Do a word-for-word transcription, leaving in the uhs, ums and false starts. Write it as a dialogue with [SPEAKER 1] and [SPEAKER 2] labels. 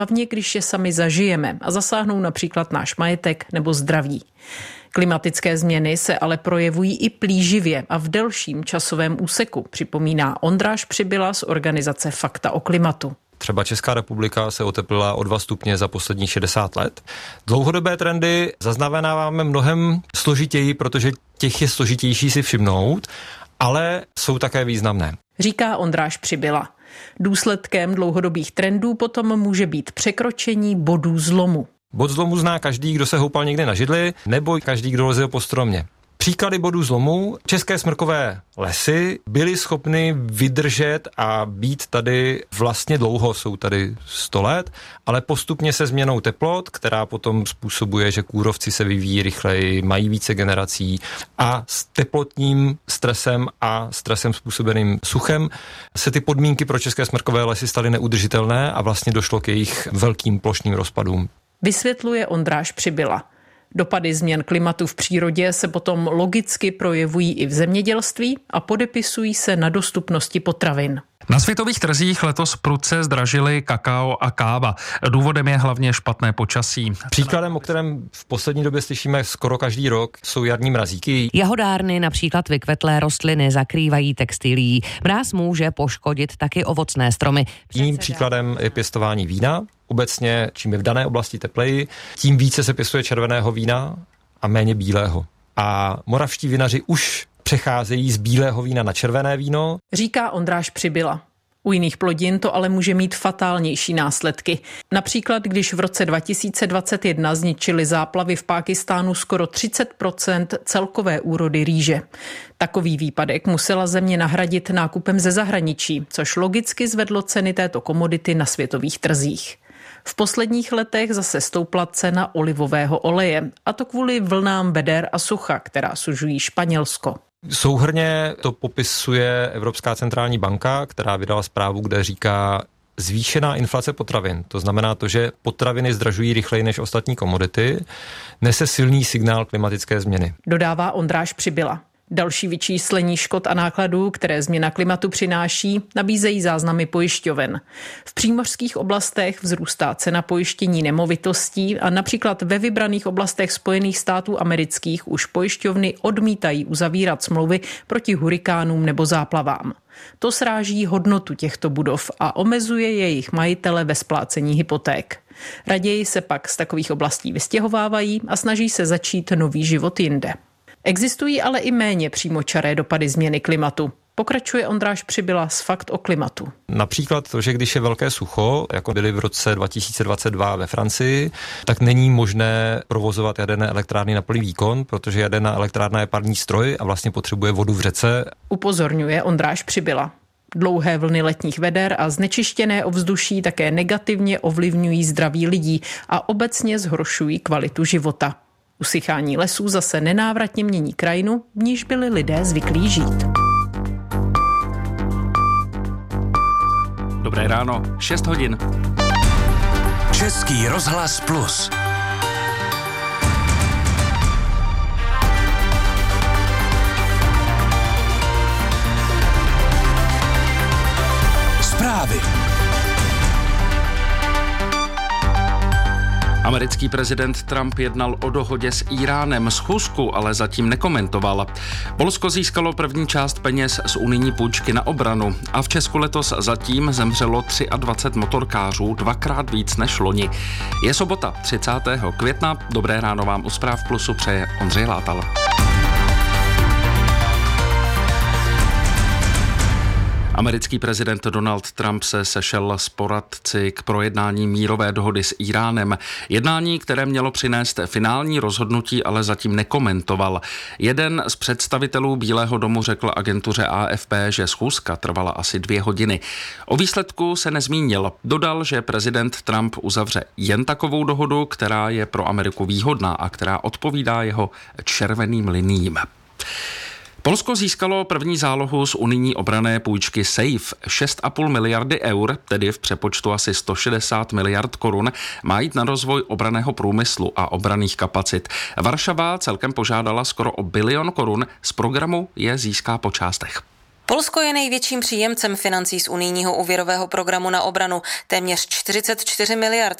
[SPEAKER 1] hlavně když je sami zažijeme a zasáhnou například náš majetek nebo zdraví. Klimatické změny se ale projevují i plíživě a v delším časovém úseku, připomíná Ondráš Přibyla z organizace Fakta o klimatu.
[SPEAKER 2] Třeba Česká republika se oteplila o dva stupně za posledních šedesát let. Dlouhodobé trendy zaznamenáváme mnohem složitěji, protože těch je složitější si všimnout, ale jsou také významné.
[SPEAKER 1] Říká Ondráš Přibyla. Důsledkem dlouhodobých trendů potom může být překročení bodů zlomu.
[SPEAKER 2] Bod zlomu zná každý, kdo se houpal někde na židli, nebo každý, kdo lezl po stromě. Příklady bodů zlomu. České smrkové lesy byly schopny vydržet a být tady vlastně dlouho, jsou tady sto let, ale postupně se změnou teplot, která potom způsobuje, že kůrovci se vyvíjí rychleji, mají více generací a s teplotním stresem a stresem způsobeným suchem se ty podmínky pro české smrkové lesy staly neudržitelné a vlastně došlo k jejich velkým plošným rozpadům.
[SPEAKER 1] Vysvětluje Ondráš Přibyla. Dopady změn klimatu v přírodě se potom logicky projevují i v zemědělství a podepisují se na dostupnosti potravin.
[SPEAKER 3] Na světových trzích letos prudce zdražily kakao a káva. Důvodem je hlavně špatné počasí.
[SPEAKER 2] Příkladem, o kterém v poslední době slyšíme skoro každý rok, jsou jarní mrazíky.
[SPEAKER 4] Jahodárny, například vykvetlé rostliny, zakrývají textilií. Mráz může poškodit taky ovocné stromy.
[SPEAKER 2] Jiným příkladem je pěstování vína. Obecně, čím je v dané oblasti tepleji, tím více se pěstuje červeného vína a méně bílého. A moravští vinaři už přecházejí z bílého vína na červené víno.
[SPEAKER 1] Říká Ondráš Přibyla. U jiných plodin to ale může mít fatálnější následky. Například, když v roce dva tisíce dvacet jedna zničily záplavy v Pákistánu skoro třicet procent celkové úrody rýže. Takový výpadek musela země nahradit nákupem ze zahraničí, což logicky zvedlo ceny této komodity na světových trzích. V posledních letech zase stoupla cena olivového oleje, a to kvůli vlnám veder a sucha, která sužují Španělsko.
[SPEAKER 2] Souhrnně to popisuje Evropská centrální banka, která vydala zprávu, kde říká zvýšená inflace potravin. To znamená to, že potraviny zdražují rychleji než ostatní komodity, nese silný signál klimatické změny.
[SPEAKER 1] Dodává Ondráš Přibyla. Další vyčíslení škod a nákladů, které změna klimatu přináší, nabízejí záznamy pojišťoven. V přímořských oblastech vzrůstá cena pojištění nemovitostí a například ve vybraných oblastech Spojených států amerických už pojišťovny odmítají uzavírat smlouvy proti hurikánům nebo záplavám. To sráží hodnotu těchto budov a omezuje jejich majitele ve splácení hypoték. Raději se pak z takových oblastí vystěhovávají a snaží se začít nový život jinde. Existují ale i méně přímočaré dopady změny klimatu. Pokračuje Ondráš Přibyla z Fakt o klimatu.
[SPEAKER 2] Například to, že když je velké sucho, jako byly v roce dva tisíce dvacet dva ve Francii, tak není možné provozovat jaderné elektrárny na plný výkon, protože jaderná elektrárna je parní stroj a vlastně potřebuje vodu v řece.
[SPEAKER 1] Upozorňuje Ondráš Přibyla. Dlouhé vlny letních veder a znečištěné ovzduší také negativně ovlivňují zdraví lidí a obecně zhoršují kvalitu života. Usychání lesů zase nenávratně mění krajinu, v níž byli lidé zvyklí žít.
[SPEAKER 3] Dobré ráno, šest hodin.
[SPEAKER 5] Český rozhlas Plus. Zprávy.
[SPEAKER 3] Americký prezident Trump jednal o dohodě s Íránem, schůzku ale zatím nekomentoval. Polsko získalo první část peněz z unijní půjčky na obranu a v Česku letos zatím zemřelo dvacet tři motorkářů, dvakrát víc než loni. Je sobota třicátého května, dobré ráno vám u Zpráv Plusu přeje Ondřej Látal. Americký prezident Donald Trump se sešel s poradci k projednání mírové dohody s Íránem. Jednání, které mělo přinést finální rozhodnutí, ale zatím nekomentoval. Jeden z představitelů Bílého domu řekl agentuře A F P, že schůzka trvala asi dvě hodiny. O výsledku se nezmínil. Dodal, že prezident Trump uzavře jen takovou dohodu, která je pro Ameriku výhodná a která odpovídá jeho červeným liniím. Polsko získalo první zálohu z unijní obranné půjčky SAFE. šest a půl miliardy eur, tedy v přepočtu asi sto šedesát miliard korun, má jít na rozvoj obranného průmyslu a obranných kapacit. Varšava celkem požádala skoro o bilion korun, z programu je získá po částech.
[SPEAKER 5] Polsko je největším příjemcem financí z unijního úvěrového programu na obranu, téměř čtyřicet čtyři miliard